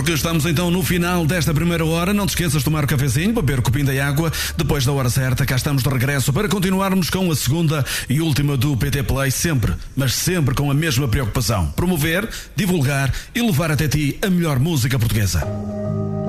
porque estamos então no final desta primeira hora. Não te esqueças de tomar um cafezinho, beber um copinho de água. Depois da hora certa, cá estamos de regresso para continuarmos com a segunda e última do PT Play, sempre, mas sempre com a mesma preocupação: promover, divulgar e levar até ti a melhor música portuguesa.